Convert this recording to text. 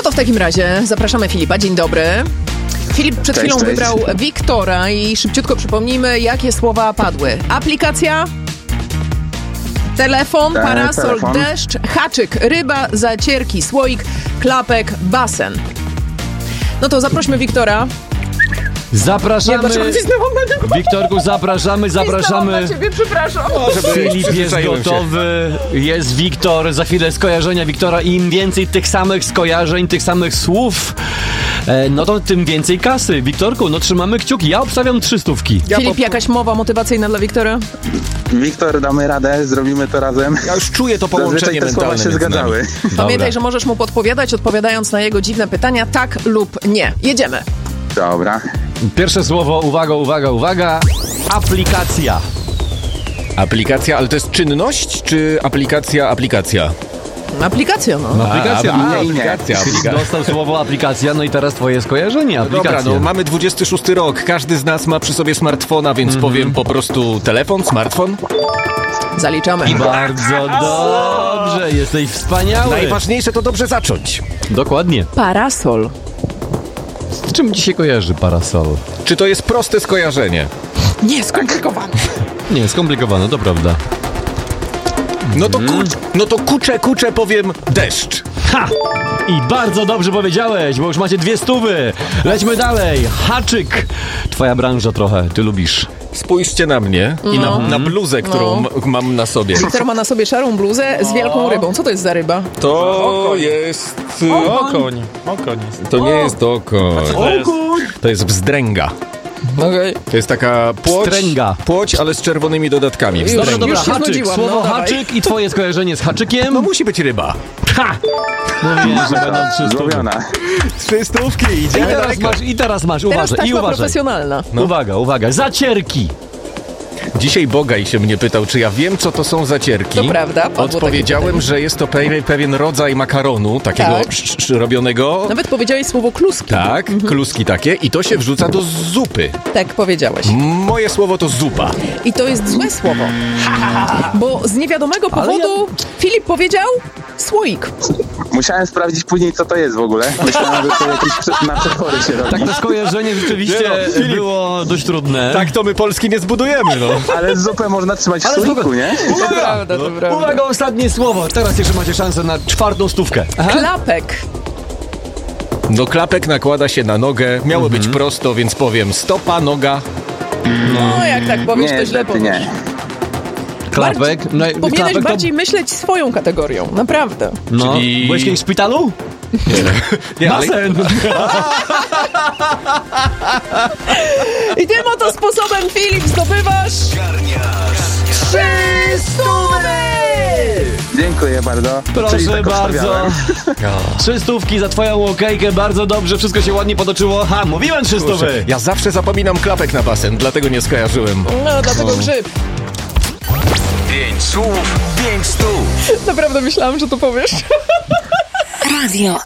to w takim razie zapraszamy Filipa. Dzień dobry. Filip przed chwilą wybrał Wiktora i szybciutko przypomnijmy, jakie słowa padły. Aplikacja, telefon, parasol, deszcz, haczyk, ryba, zacierki, słoik, klapek, basen. No to zaprośmy Wiktora. Zapraszamy. Wiktorku, zapraszamy. Na ciebie, przepraszam. Filip jest gotowy, jest Wiktor, za chwilę skojarzenia Wiktora i im więcej tych samych skojarzeń, tych samych słów, no to tym więcej kasy. Wiktorku, no trzymamy kciuki, ja obstawiam 300. Filip, jakaś mowa motywacyjna dla Wiktora? Wiktor, damy radę, zrobimy to razem. Ja już czuję to połączenie te słowa mentalne się zgadzały. Pamiętaj, że możesz mu podpowiadać, odpowiadając na jego dziwne pytania tak lub nie. Jedziemy. Dobra. Pierwsze słowo, uwaga. Aplikacja. Aplikacja, ale to jest czynność, czy aplikacja? Aplikacja, no. Aplikacja. Dostał słowo aplikacja, no i teraz twoje skojarzenie. Aplikacja. Dobra, no mamy 26 rok, każdy z nas ma przy sobie smartfona, więc powiem po prostu telefon, smartfon. Zaliczamy. I bardzo dobrze, jesteś wspaniały. Najważniejsze to dobrze zacząć. Dokładnie. Parasol. Z czym ci się kojarzy parasol? Czy to jest proste skojarzenie? Nie, skomplikowane. Nie, skomplikowane, to prawda. No to kucze powiem deszcz. Ha! I bardzo dobrze powiedziałeś, bo już macie 200. Lećmy dalej. Haczyk. Twoja branża trochę, ty lubisz. Spójrzcie na mnie i na bluzę, którą mam na sobie. Wiktor ma na sobie szarą bluzę z wielką rybą. Co to jest za ryba? To jest... Okoń. To nie jest okoń. To jest wzdręga. Okay. To jest taka płoć, ale z czerwonymi dodatkami. Dobra, Już się haczyk. znudziłam, Słowo no, haczyk i twoje skojarzenie z haczykiem. No musi być ryba. Ha! Mówię, że będą 300. Złowiona. 300, idziemy daleko. I teraz masz, Teraz uważaj. taśma profesjonalna. Uwaga. Zacierki. Dzisiaj Bogaj się mnie pytał, czy ja wiem, co to są zacierki. To prawda. Odpowiedziałem, że jest to pewien rodzaj makaronu, takiego robionego. Nawet powiedziałeś słowo kluski. Tak, kluski takie i to się wrzuca do zupy. Tak powiedziałeś. Moje słowo to zupa. I to jest złe słowo. Bo z niewiadomego powodu Filip powiedział słoik. Musiałem sprawdzić później, co to jest w ogóle. Myślałem, że to jakieś na przetwory się robi. Tak, to skojarzenie rzeczywiście było dość trudne. Tak to my Polski nie zbudujemy, no. Ale zupę można trzymać w słoiku, nie? To prawda. Uwaga, ostatnie słowo. Teraz jeszcze macie szansę na 400. Klapek. No klapek nakłada się na nogę. Miało być prosto, więc powiem stopa, noga. No jak tak powiesz, to źle powiesz. Nie. Klapek. Powinieneś bardziej myśleć swoją kategorią. Naprawdę. No, Czyli- byłeś kiedyś w szpitalu? Nie, ale... Basen! I tym oto sposobem, Filip, zdobywasz 300! Dziękuję bardzo. Czyli Proszę tak bardzo. obstawiałem. 300 za twoją okejkę, bardzo dobrze, wszystko się ładnie potoczyło. Ha, mówiłem 300. Ja zawsze zapominam klapek na basen, dlatego nie skojarzyłem. No, dlatego grzyb. 5 słów, 5 stóp. Naprawdę myślałam, że to powiesz. Radio